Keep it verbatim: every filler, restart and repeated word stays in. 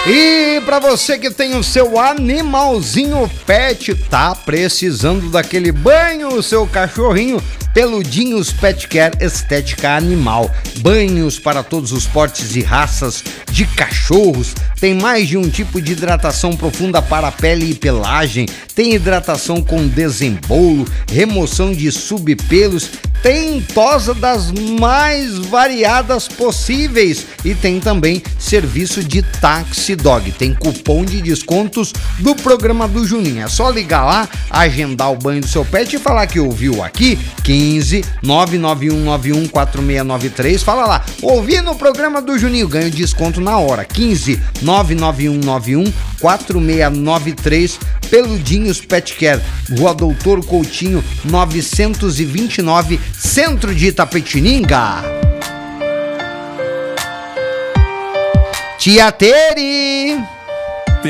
E para você que tem o seu animalzinho pet, tá precisando daquele banho, o seu cachorrinho, Peludinhos Pet Care Estética Animal. Banhos para todos os portes e raças de cachorros. Tem mais de um tipo de hidratação profunda para a pele e pelagem. Tem hidratação com desembolo, remoção de subpelos. Tem tosa das mais variadas possíveis e tem também serviço de táxi dog. Tem cupom de descontos do programa do Juninho. É só ligar lá, agendar o banho do seu pet e falar que ouviu aqui. quinze nove nove um nove um quatro seis nove três. Fala lá, ouvi no programa do Juninho, ganho desconto na hora. quinze nove nove um nove um quatro seis nove três. Peludinhos Pet Care, Rua Doutor Coutinho novecentos e vinte e nove, Centro de Itapetininga. Tia Tere!